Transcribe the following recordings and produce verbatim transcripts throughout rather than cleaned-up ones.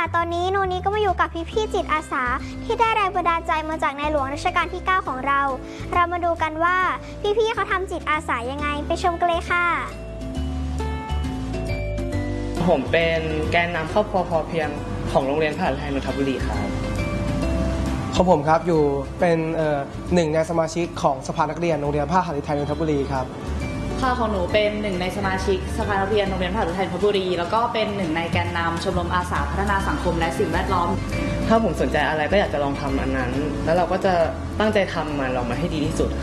ตอนนี้นูนี้ก็มาอยู่กับพี่ๆจิตอาสาที่ได้แรงบันดาลใจมาจากในหลวงรัชกาลที่เก้าของเรา เรามาดูกันว่าพี่ๆเขาทำจิตอาสายังไงไปชมกันเลยค่ะผมเป็นแกนนำครอบครัวพอเพียงของโรงเรียนพหลไทยนนทบุรีครับของผมครับอยู่เป็นหนึ่งในสมาชิกของสภานักเรียนโรงเรียนพหลไทยนนทบุรีครับค่ะของหนูเป็นหนึ่งในสมาชิกสภานักเรียนโรงเรียนพหลไทยนนทบุรีแล้วก็เป็นหนึ่งในแกนนำชมรมอาสาพัฒนาสังคมและสิ่งแวดล้อมถ้าผมสนใจอะไรก็อยากจะลองทำอันนั้นแล้วเราก็จะตั้งใจทำมันลองมาให้ดีที่สุด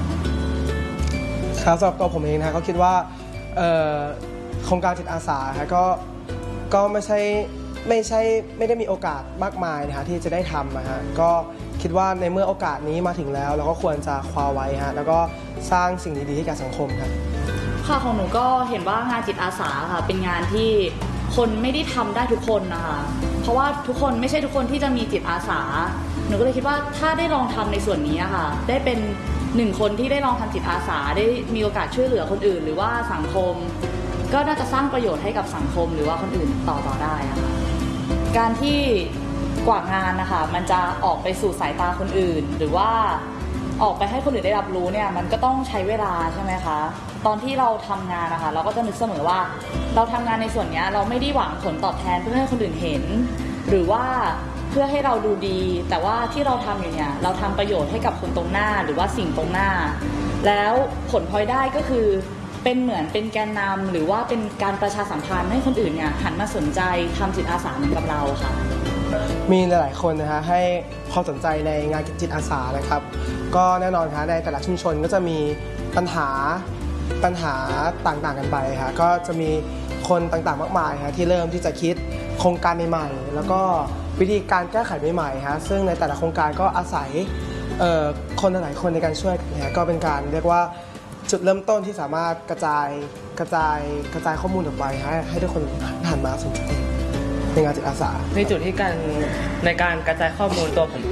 ครับสำหรับตัวผมเองนะก็คิดว่าโครงการจิตอาสาก็ก็ไม่ใช่ไม่ใช่ไม่ได้มีโอกาสมากมายนะฮะที่จะได้ทำนะฮะก็คิดว่าในเมื่อโอกาสนี้มาถึงแล้วเราก็ควรจะคว้าไว้ฮะแล้วก็สร้างสิ่งดีๆให้กับสังคมครับค่ะของหนูก็เห็นว่างานจิตอาสาค่ะเป็นงานที่คนไม่ได้ทำได้ทุกคนนะคะเพราะว่าทุกคนไม่ใช่ทุกคนที่จะมีจิตอาสาหนูก็เลยคิดว่าถ้าได้ลองทำในส่วนนี้ค่ะได้เป็นหนึ่งคนที่ได้ลองทำจิตอาสาได้มีโอกาสช่วยเหลือคนอื่นหรือว่าสังคมก็น่าจะสร้างประโยชน์ให้กับสังคมหรือว่าคนอื่นต่อต่อได้ค่ะการที่กว่างานนะคะมันจะออกไปสู่สายตาคนอื่นหรือว่าออกไปให้คนอื่นได้รับรู้เนี่ยมันก็ต้องใช้เวลาใช่ไหมคะตอนที่เราทำงานนะคะเราก็จะนึกเสมอว่าเราทำงานในส่วนนี้เราไม่ได้หวังผลตอบแทนเพื่อให้คนอื่นเห็นหรือว่าเพื่อให้เราดูดีแต่ว่าที่เราทำอยู่เนี่ยเราทำประโยชน์ให้กับคนตรงหน้าหรือว่าสิ่งตรงหน้าแล้วผลพลอยได้ก็คือเป็นเหมือนเป็นแกนนำหรือว่าเป็นการประชาสัมพันธ์ให้คนอื่นเนี่ยหันมาสนใจทำจิตอาสาเหมือนกับเราค่ะมีหลายๆคนนะฮะให้ความสนใจในงานจิตอาสานะครับก็แน่นอนครับในแต่ละชุมชนก็จะมีปัญหาปัญหาต่างๆกันไปครับก็จะมีคนต่างๆมากมายครับที่เริ่มที่จะคิดโครงการใหม่ๆแล้วก็วิธีการแก้ไขใหม่ๆฮะซึ่งในแต่ละโครงการก็อาศัยคนหลายๆคนในการช่วยกันนะก็เป็นการเรียกว่าจุดเริ่มต้นที่สามารถกระจายกระจายกระจายข้อมูลออกไปให้ให้ทุกคนหันมาสนใจในงานจิตอาสาในจุดที่การในการกระจายข้อมูลตัวผม